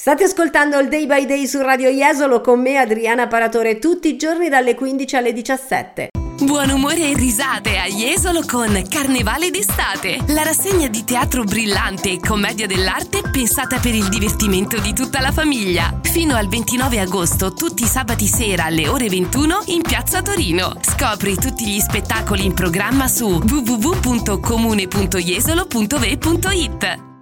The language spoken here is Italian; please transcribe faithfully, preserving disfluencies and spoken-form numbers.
State ascoltando il Day by Day su Radio Jesolo con me Adriana Paratore tutti i giorni dalle quindici alle diciassette. Buon umore e risate a Jesolo con Carnevale d'estate, la rassegna di teatro brillante e commedia dell'arte pensata per il divertimento di tutta la famiglia. Fino al ventinove agosto, tutti i sabati sera alle ore ventuno in Piazza Torino. Scopri tutti gli spettacoli in programma su w w w punto comune punto jesolo punto v punto it.